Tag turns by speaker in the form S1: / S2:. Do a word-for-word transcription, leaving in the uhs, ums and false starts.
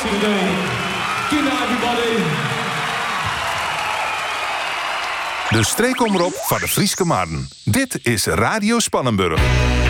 S1: party today. Good night, everybody.
S2: De streekomroep van de Frieske Marden. Dit is Radio Spannenburg.